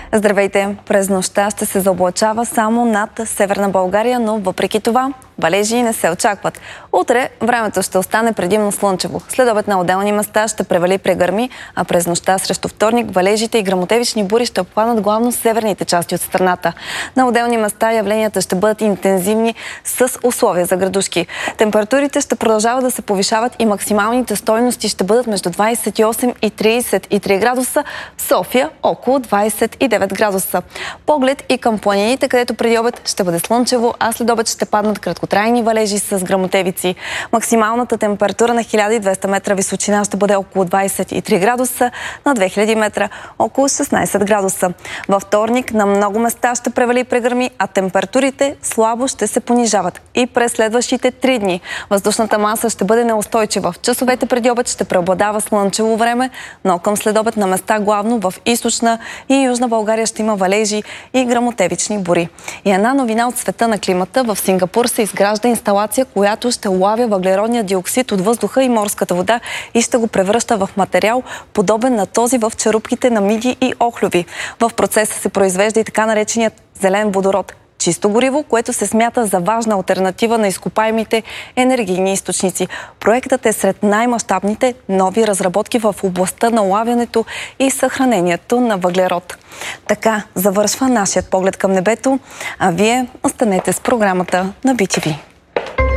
Здравейте! През нощта ще се заоблачава само над Северна България, но въпреки това валежи не се очакват. Утре времето ще остане предимно слънчево. Следобед на отделни места ще превали прегърми, а през нощта срещу вторник валежите и гръмотевични бури ще обхванат главно северните части от страната. На отделни места явленията ще бъдат интензивни с условия за градушки. Температурите ще продължават да се повишават и максималните стойности ще бъдат между 28 и 33 градуса, в София около 29 градуса. Поглед и към планините, където преди обед ще бъде слънчево, а след обед ще паднат краткотрайни валежи с гръмотевици. Максималната температура на 1200 метра височина ще бъде около 23 градуса, на 2000 метра около 16 градуса. Във вторник на много места ще превали прегърми, а температурите слабо ще се понижават. И през следващите 3 дни въздушната маса ще бъде неустойчива. В часовете преди обед ще преобладава слънчево време, но към следобед на места главно в източна и южна България ще има валежи и гръмотевични бури. И една новина от света на климата: в Сингапур се изгражда инсталация, която ще улавя въглеродния диоксид от въздуха и морската вода и ще го превръща в материал, подобен на този в черупките на миди и охлюви. В процеса се произвежда и така нареченият зелен водород – чисто гориво, което се смята за важна алтернатива на изкопаемите енергийни източници. Проектът е сред най-мащабните нови разработки в областта на улавянето и съхранението на въглерод. Така завършва нашият поглед към небето, а вие останете с програмата на BTV.